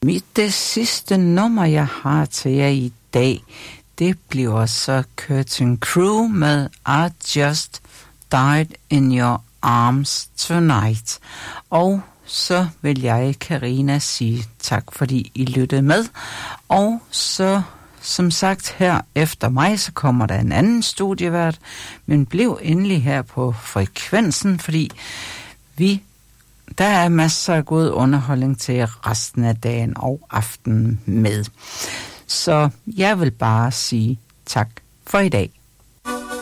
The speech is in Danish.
Det sidste nummer, jeg har til jer i dag, det bliver så Curtain Crew med I Just Died in Your Arms Tonight. Og så vil jeg, Karina, sige tak, fordi I lyttede med. Og så, som sagt, her efter mig, så kommer der en anden studievært. Men bliv endelig her på frekvensen, fordi der er masser af god underholdning til resten af dagen og aftenen med. Så jeg vil bare sige tak for i dag.